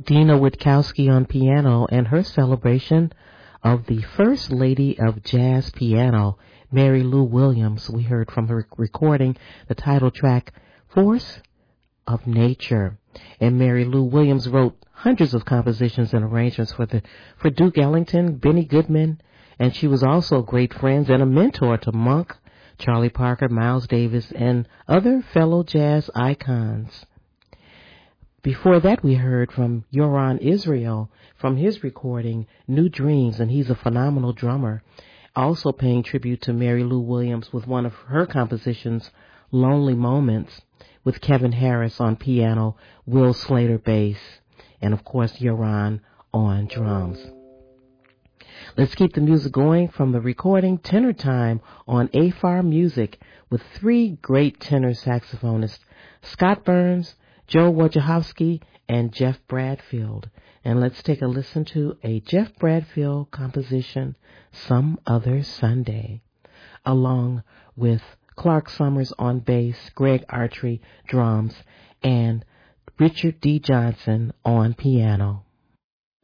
Dina Witkowski on piano and her celebration of the First Lady of Jazz Piano, Mary Lou Williams. We heard from her recording the title track, Force of Nature. And Mary Lou Williams wrote hundreds of compositions and arrangements for Duke Ellington, Benny Goodman, and she was also great friends and a mentor to Monk, Charlie Parker, Miles Davis, and other fellow jazz icons. Before that, we heard from Yoran Israel from his recording, New Dreams, and he's a phenomenal drummer. Also paying tribute to Mary Lou Williams with one of her compositions, Lonely Moments, with Kevin Harris on piano, Will Slater bass, and of course Yoran on drums. Let's keep the music going from the recording Tenor Time on AFAR Music with three great tenor saxophonists, Scott Burns, Joe Wojciechowski, and Jeff Bradfield. And let's take a listen to a Jeff Bradfield composition, Some Other Sunday, along with Clark Summers on bass, Greg Artry drums, and Richard D. Johnson on piano.